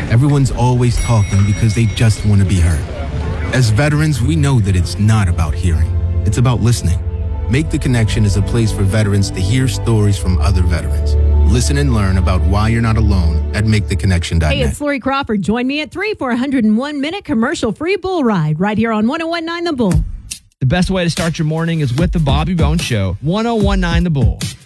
Everyone's always talking because they just want to be heard. As veterans, we know that it's not about hearing. It's about listening. Make the Connection is a place for veterans to hear stories from other veterans. Listen and learn about why you're not alone at MakeTheConnection.net. Hey, it's Lori Crawford. Join me at 3 for a 101-minute commercial-free bull ride right here on 101.9 The Bull. The best way to start your morning is with the Bobby Bones Show, 101.9 The Bull.